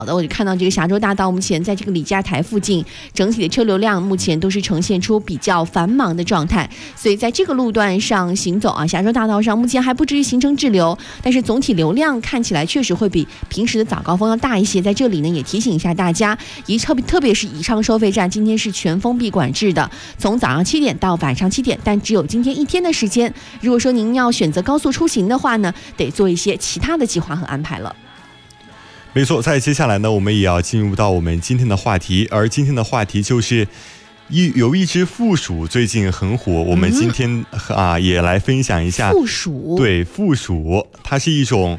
好的，我就看到这个霞州大道目前在这个李家台附近，整体的车流量目前都是呈现出比较繁忙的状态，所以在这个路段上行走啊，霞州大道上目前还不至于形成滞留，但是总体流量看起来确实会比平时的早高峰要大一些。在这里呢，也提醒一下大家，特别是宜昌收费站今天是全封闭管制的，从早上7点到晚上7点，但只有今天一天的时间。如果说您要选择高速出行的话呢，得做一些其他的计划和安排了。 没错，在接下来呢，我们也要进入到我们今天的话题，而今天的话题就是有一只负鼠最近很火，我们今天也来分享一下负鼠。 对，负鼠它是一种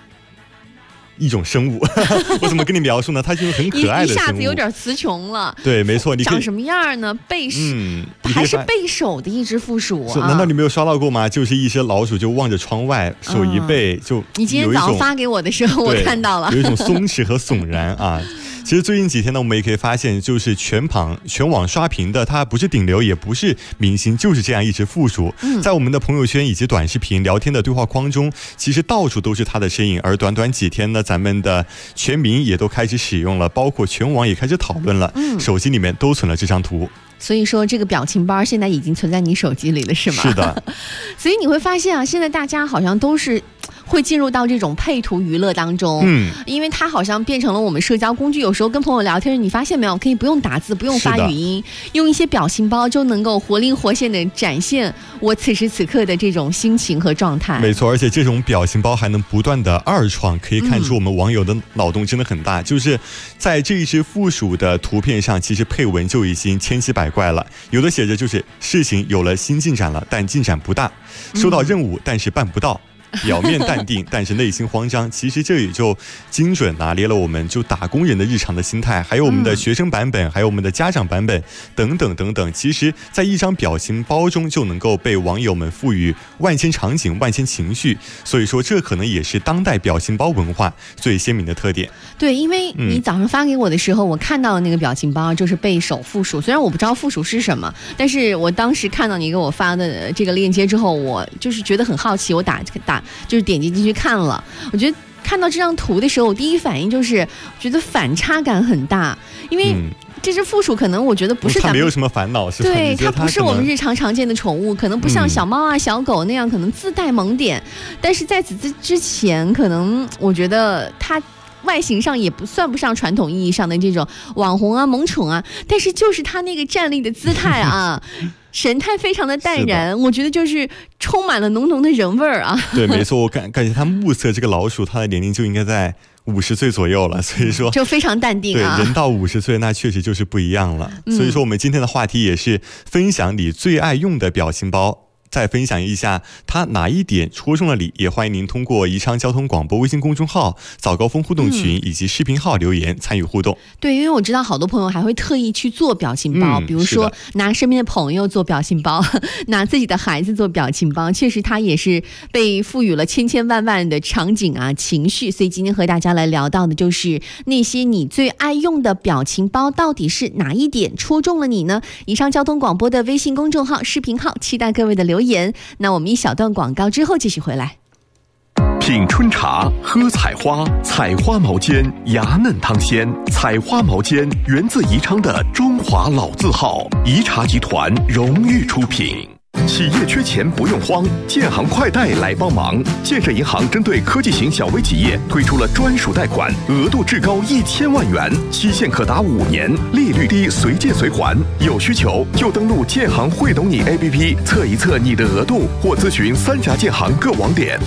生物我怎么跟你描述呢？它是一种很可爱的生物， 一下子有点词穷了。 对，没错，你长什么样呢？还是背手的一只负鼠啊？ 难道你没有刷到过吗？就是一只老鼠就望着窗外，手一背，就你今天早上发给我的时候，我看到了， 有一种松弛和悚然啊。其实最近几天呢，我们也可以发现，就是全网刷屏的，它不是顶流，也不是明星，就是这样一只负鼠。在我们的朋友圈以及短视频聊天的对话框中，其实到处都是它的身影。而短短几天呢，咱们的全民也都开始使用了，包括全网也开始讨论了，手机里面都存了这张图。 所以说这个表情包现在已经存在你手机里了，是吗？ 是的。 所以你会发现啊，现在大家好像都是会进入到这种配图娱乐当中，因为它好像变成了我们社交工具。有时候跟朋友聊天，你发现没有，可以不用打字，不用发语音，用一些表情包就能够活灵活现的展现我此时此刻的这种心情和状态。 没错，而且这种表情包还能不断的二创，可以看出我们网友的脑洞真的很大。就是在这一只负鼠的图片上，其实配文就已经千奇百怪了，有的写着就是事情有了新进展了，但进展不大，收到任务但是办不到，表面淡定但是内心慌张。其实这也就精准拿捏了我们就打工人的日常的心态，还有我们的学生版本，还有我们的家长版本等等等等。其实在一张表情包中就能够被网友们赋予万千场景、万千情绪，所以说这可能也是当代表情包文化最鲜明的特点。 对，因为你早上发给我的时候，我看到的那个表情包就是背手负鼠，虽然我不知道负鼠是什么，但是我当时看到你给我发的这个链接之后，我就是觉得很好奇，我就是点击进去看了。我觉得看到这张图的时候，我第一反应就是觉得反差感很大，因为这只负鼠可能我觉得不是它没有什么烦恼，是吧？ 对，它不是我们日常常见的宠物，可能不像小猫啊、小狗那样可能自带萌点，但是在此之前，可能我觉得它外形上也不算不上传统意义上的这种网红啊、萌宠啊，但是就是它那个站立的姿态啊。神态非常的淡然，我觉得就是充满了浓浓的人味儿啊。 对，没错，我感觉它目测这个老鼠，它的年龄就应该在50岁左右了，所以说就非常淡定啊。 对，人到50岁那确实就是不一样了。所以说我们今天的话题也是分享你最爱用的表情包。再分享一下它哪一点戳中了你，也欢迎您通过宜昌交通广播微信公众号、早高峰互动群以及视频号留言参与互动。 对，因为我知道好多朋友还会特意去做表情包，比如说拿身边的朋友做表情包，拿自己的孩子做表情包，确实它也是被赋予了千千万万的场景啊、情绪。所以今天和大家来聊到的就是那些你最爱用的表情包，到底是哪一点戳中了你呢？宜昌交通广播的微信公众号、视频号，期待各位的留言。那我们一小段广告之后继续回来。 品春茶，喝采花，采花毛尖，芽嫩汤鲜。采花毛尖源自宜昌的中华老字号，宜茶集团荣誉出品。企业缺钱不用慌，建行快贷来帮忙。建设银行针对科技型小微企业推出了专属贷款，额度至高1000万元，期限可达5年，利率低，随借随还。有需求就登录建行会懂你 APP 测一测你的额度，或咨询3家建行各网点。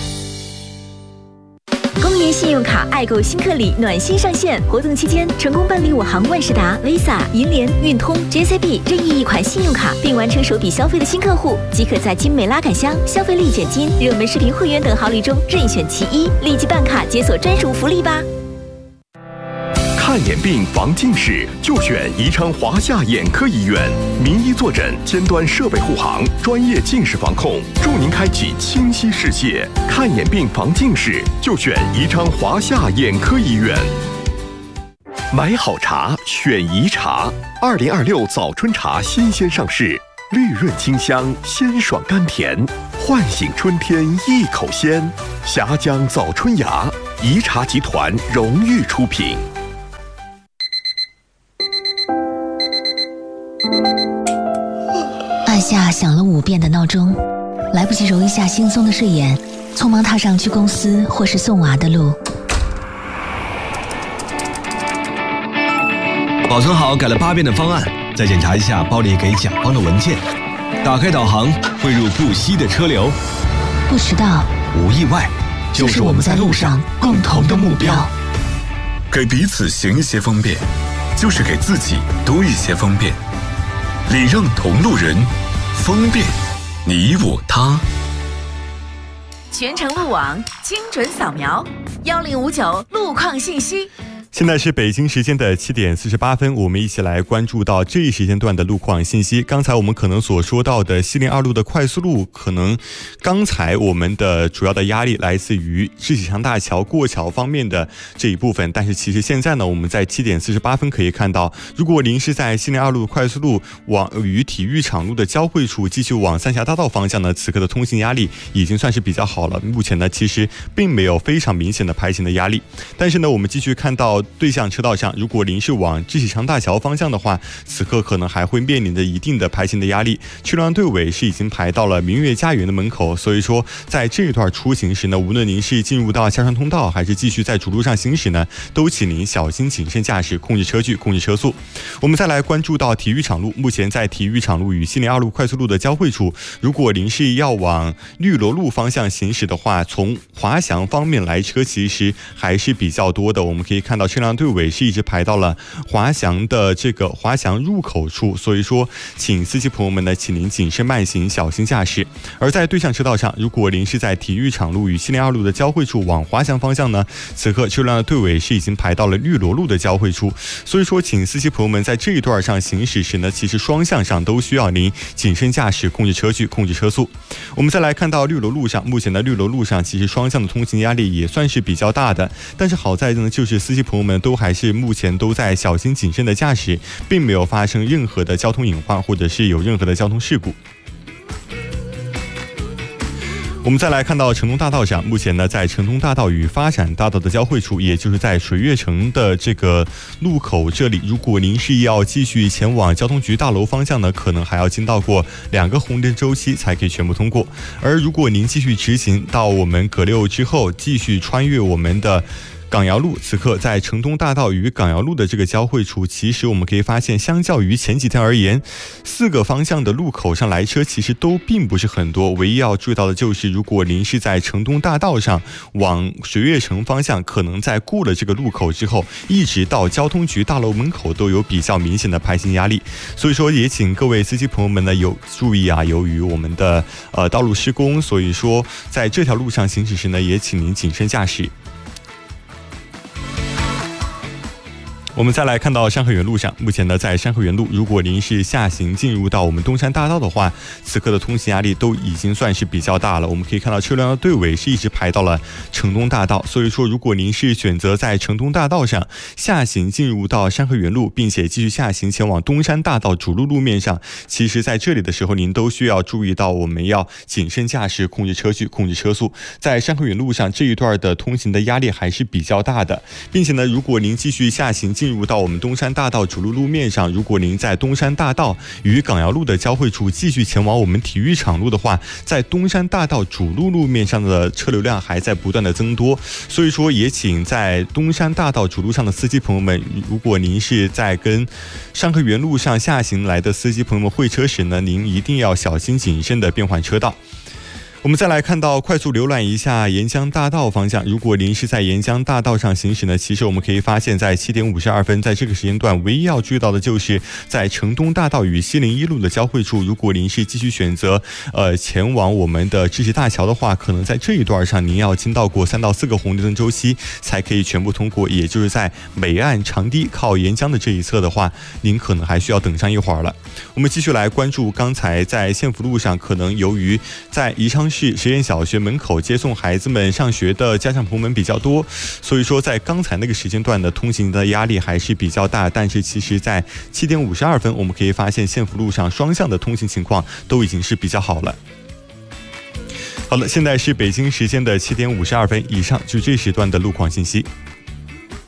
公银信用卡爱购新客礼暖心上线，活动期间成功办理我行万事达、Visa、银联、运通、JCB 任意一款信用卡，并完成首笔消费的新客户，即可在精美拉杆箱、消费立减金、热门视频会员等好礼中任选其一，立即办卡解锁专属福利吧！ 看眼病防近视，就选宜昌华夏眼科医院，名医坐诊，尖端设备护航，专业近视防控，助您开启清晰视线。看眼病防近视，就选宜昌华夏眼科医院。买好茶选宜茶，2026早春茶新鲜上市，绿润清香，鲜爽甘甜，唤醒春天一口鲜。峡江早春芽，宜茶集团荣誉出品。 按下响了5遍的闹钟，来不及揉一下惺忪的睡眼，匆忙踏上去公司或是送娃的路。 保存好改了8遍的方案，再检查一下包里给甲方的文件。打开导航，汇入不息的车流。 不迟到， 无意外，就是我们在路上共同的目标。 给彼此行一些方便，就是给自己多一些方便。礼让同路人，方便你我他。 全程路网精准扫描，1059路况信息。 现在是北京时间的7点48分，我们一起来关注到这一时间段的路况信息。刚才我们可能所说到的西陵2路的快速路，可能刚才我们的主要的压力来自于世纪桥大桥过桥方面的这一部分，但是其实现在呢，我们在7点48分可以看到，如果您是在西陵2路快速路与体育场路的交汇处继续往三峡大道方向呢，此刻的通行压力已经算是比较好了。目前呢，其实并没有非常明显的排行的压力，但是呢，我们继续看到对向车道上，如果您是往知喜长大桥方向的话，此刻可能还会面临着一定的排行的压力。车辆队尾是已经排到了明月家园的门口，所以说在这一段出行时呢，无论您是进入到下山通道，还是继续在主路上行驶呢，都请您小心谨慎驾驶，控制车距，控制车速。我们再来关注到体育场路，目前在体育场路与西陵2路快速路的交汇处，如果您是要往绿萝路方向行驶的话，从华翔方面来车其实还是比较多的。我们可以看到车辆队尾是一直排到了华翔的这个华翔入口处，所以说请司机朋友们呢，请您谨慎慢行，小心驾驶。而在对向车道上，如果您是在体育场路与西陵2路的交汇处往华翔方向呢，此刻车辆的队尾是已经排到了绿萝路的交汇处，所以说请司机朋友们在这一段上行驶时呢，其实双向上都需要您谨慎驾驶，控制车距，控制车速。我们再来看到绿萝路上，目前的绿萝路上其实双向的通行压力也算是比较大的，但是好在呢，就是司机朋友们都还是目前都在小心谨慎的驾驶，并没有发生任何的交通隐患，或者是有任何的交通事故。我们再来看到成东大道上，目前呢，在成东大道与发展大道的交汇处，也就是在水悦城的这个路口这里，如果您是要继续前往交通局大楼方向呢，可能还要经到过2个红灯周期才可以全部通过。而如果您继续直行到我们葛六之后，继续穿越我们的港窑路，此刻在成东大道与港窑路的这个交汇处，其实我们可以发现，相较于前几天而言，4个方向的路口上来车其实都并不是很多。唯一要注意到的就是，如果您是在成东大道上往水悦城方向，可能在过了这个路口之后，一直到交通局大楼门口都有比较明显的排行压力。所以说，也请各位司机朋友们呢有注意啊，由于我们的道路施工，所以说在这条路上行驶时呢，也请您谨慎驾驶。我们再来看到山河园路上，目前呢，在山河园路，如果您是下行进入到我们东山大道的话，此刻的通行压力都已经算是比较大了。我们可以看到车辆的队尾是一直排到了城东大道，所以说，如果您是选择在城东大道上下行进入到山河园路，并且继续下行前往东山大道主路路面上，其实在这里的时候，您都需要注意到，我们要谨慎驾驶，控制车距，控制车速。在山河园路上这一段的通行的压力还是比较大的，并且呢，如果您继续下行进入到我们东山大道主路路面上，如果您在东山大道与港窑路的交汇处继续前往我们体育场路的话，在东山大道主路路面上的车流量还在不断的增多，所以说也请在东山大道主路上的司机朋友们，如果您是在跟山河园路上下行来的司机朋友们会车时呢，您一定要小心谨慎的变换车道。我们再来看到快速浏览一下沿江大道方向，如果您是在沿江大道上行驶呢，其实我们可以发现，在7点52分，在这个时间段，唯一要注意到的就是在城东大道与西陵1路的交汇处，如果您是继续选择前往我们的知识大桥的话，可能在这一段上您要经到过3到4个红绿灯周期才可以全部通过，也就是在北岸长堤靠沿江的这一侧的话，您可能还需要等上一会儿了。我们继续来关注刚才在县府路上，可能由于在宜昌市实验小学门口接送孩子们上学的家长朋友们比较多，所以说在刚才那个时间段的通行的压力还是比较大，但是其实在7点52分，我们可以发现县府路上双向的通行情况都已经是比较好了。好了，现在是北京时间的7点52分，以上就这时段的路况信息。